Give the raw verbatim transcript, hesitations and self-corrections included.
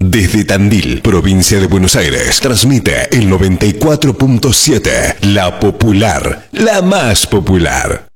Desde Tandil, provincia de Buenos Aires, transmite el noventa y cuatro punto siete, La Popular, la más popular.